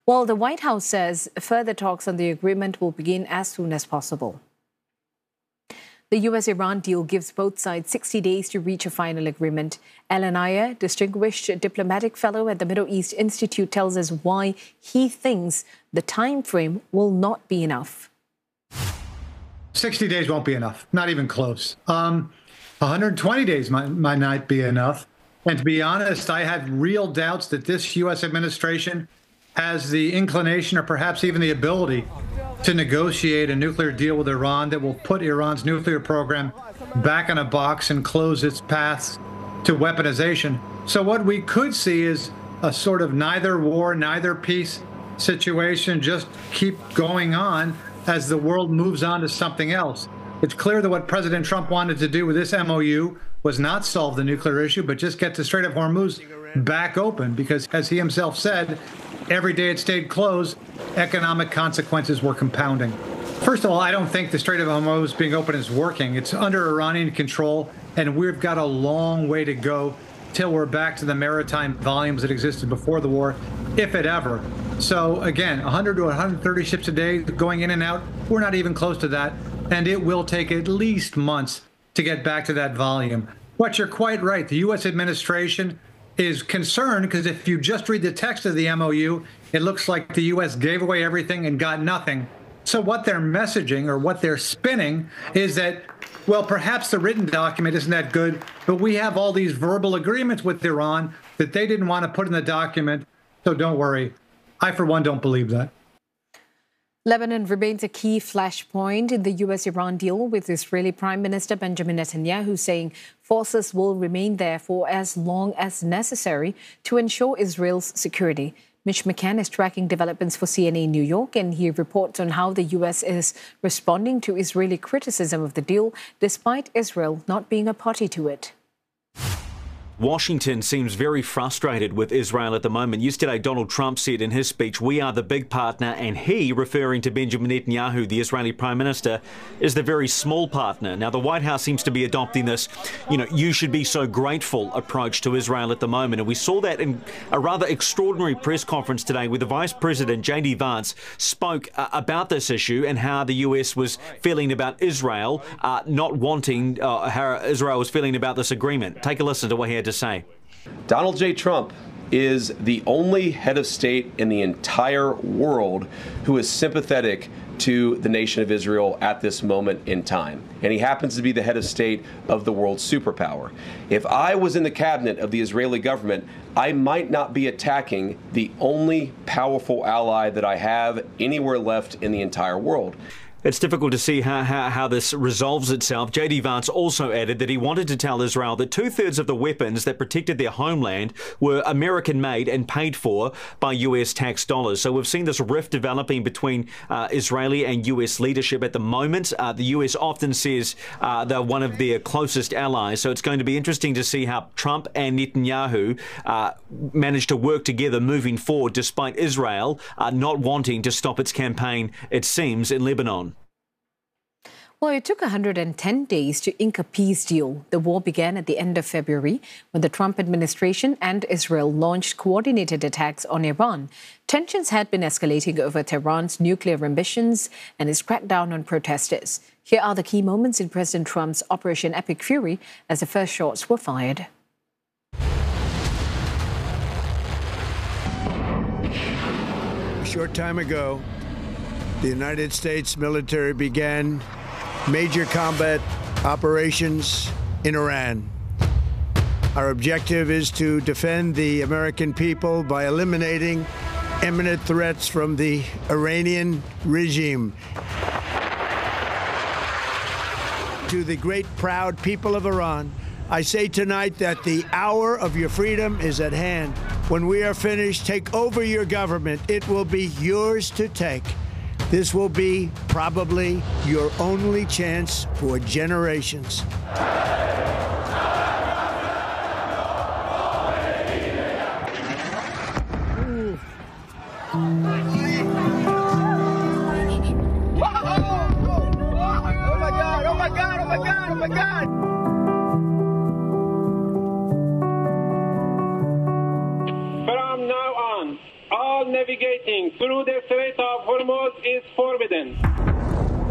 Well, the White House says further talks on the agreement will begin as soon as possible. The US-Iran deal gives both sides 60 days to reach a final agreement. Alan Ayer, distinguished diplomatic fellow at the Middle East Institute, tells us why he thinks the time frame will not be enough. 60 days won't be enough, not even close. 120 days might not be enough. And to be honest, I had real doubts that this U.S. administration has the inclination or perhaps even the ability to negotiate a nuclear deal with Iran that will put Iran's nuclear program back in a box and close its paths to weaponization. So what we could see is a sort of neither war, neither peace situation, just keep going on as the world moves on to something else. It's clear that what President Trump wanted to do with this MOU was not solve the nuclear issue, but just get the Strait of Hormuz back open, because as he himself said, every day it stayed closed, economic consequences were compounding. First of all, I don't think the Strait of Hormuz being open is working. It's under Iranian control, and we've got a long way to go till we're back to the maritime volumes that existed before the war, if it ever. So again, 100 to 130 ships a day going in and out, we're not even close to that, and it will take at least months to get back to that volume. But you're quite right. The U.S. administration is concerned because if you just read the text of the MOU, it looks like the U.S. gave away everything and got nothing. So what they're messaging or what they're spinning is that, well, perhaps the written document isn't that good, but we have all these verbal agreements with Iran that they didn't want to put in the document. So don't worry. I, for one, don't believe that. Lebanon remains a key flashpoint in the US-Iran deal, with Israeli Prime Minister Benjamin Netanyahu saying forces will remain there for as long as necessary to ensure Israel's security. Mitch McCann is tracking developments for CNN New York, and he reports on how the U.S. is responding to Israeli criticism of the deal, despite Israel not being a party to it. Washington seems very frustrated with Israel at the moment. Yesterday, Donald Trump said in his speech, "We are the big partner," and he, referring to Benjamin Netanyahu, the Israeli Prime Minister, is the very small partner. Now, the White House seems to be adopting this, you should be so grateful approach to Israel at the moment. And we saw that in a rather extraordinary press conference today where the Vice President, J.D. Vance, spoke about this issue and how the U.S. was feeling about Israel, not wanting how Israel was feeling about this agreement. Take a listen to what he had to say. Donald J. Trump is the only head of state in the entire world who is sympathetic to the nation of Israel at this moment in time. And he happens to be the head of state of the world superpower. If I was in the cabinet of the Israeli government, I might not be attacking the only powerful ally that I have anywhere left in the entire world. It's difficult to see how this resolves itself. J.D. Vance also added that he wanted to tell Israel that 2/3 of the weapons that protected their homeland were American-made and paid for by U.S. tax dollars. So we've seen this rift developing between Israeli and U.S. leadership at the moment. The U.S. often says they're one of their closest allies. So it's going to be interesting to see how Trump and Netanyahu manage to work together moving forward, despite Israel not wanting to stop its campaign, it seems, in Lebanon. Well, it took 110 days to ink a peace deal. The war began at the end of February when the Trump administration and Israel launched coordinated attacks on Iran. Tensions had been escalating over Tehran's nuclear ambitions and its crackdown on protesters. Here are the key moments in President Trump's Operation Epic Fury as the first shots were fired. A short time ago, the United States military began major combat operations in Iran. Our objective is to defend the American people by eliminating imminent threats from the Iranian regime. To the great, proud people of Iran, I say tonight that the hour of your freedom is at hand. When we are finished, take over your government. It will be yours to take. This will be probably your only chance for generations. From now on, all navigating shipping through the Strait of Hormuz is forbidden.